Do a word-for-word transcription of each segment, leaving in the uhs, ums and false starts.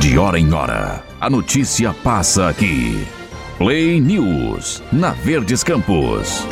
De hora em hora, a notícia passa aqui. Play News, na Verdes Campos.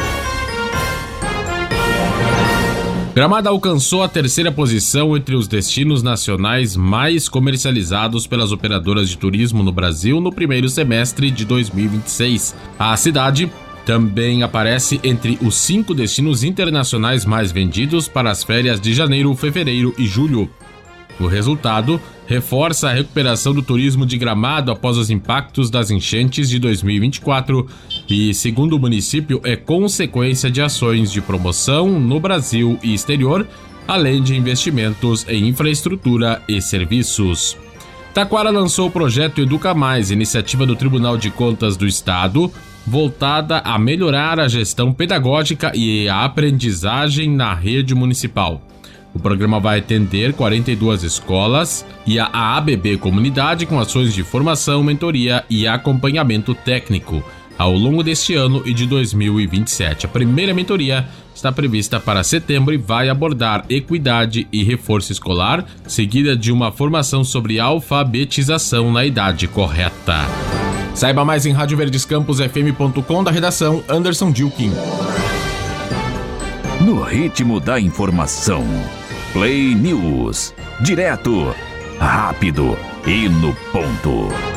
Gramado alcançou a terceira posição entre os destinos nacionais mais comercializados pelas operadoras de turismo no Brasil no primeiro semestre de dois mil e vinte e seis. A cidade também aparece entre os cinco destinos internacionais mais vendidos para as férias de janeiro, fevereiro e julho. O resultado reforça a recuperação do turismo de Gramado após os impactos das enchentes de dois mil e vinte e quatro e, segundo o município, é consequência de ações de promoção no Brasil e exterior, além de investimentos em infraestrutura e serviços. Taquara lançou o projeto Educa Mais, iniciativa do Tribunal de Contas do Estado, voltada a melhorar a gestão pedagógica e a aprendizagem na rede municipal. O programa vai atender quarenta e duas escolas e a A B B Comunidade com ações de formação, mentoria e acompanhamento técnico ao longo deste ano e de dois mil e vinte e sete. A primeira mentoria está prevista para setembro e vai abordar equidade e reforço escolar, seguida de uma formação sobre alfabetização na idade correta. Saiba mais em rádio verdes campos f m ponto com, da redação Anderson Dilkin. No ritmo da informação, Play News, direto, rápido e no ponto.